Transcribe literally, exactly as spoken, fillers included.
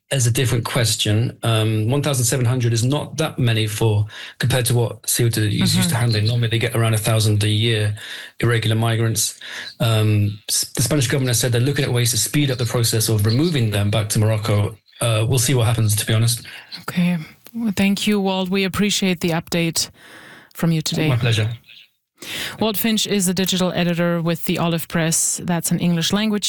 is a different question. Um, one thousand seven hundred is not that many for compared to what Ceuta is mm-hmm. used to handling. Normally they get around a thousand a year, irregular migrants. Um, the Spanish government has said they're looking at ways to speed up the process of removing them back to Morocco. Uh, we'll see what happens, to be honest. Okay. Well, thank you, Walt. We appreciate the update from you today. My pleasure. Walt Finch is a digital editor with the Olive Press. That's an English language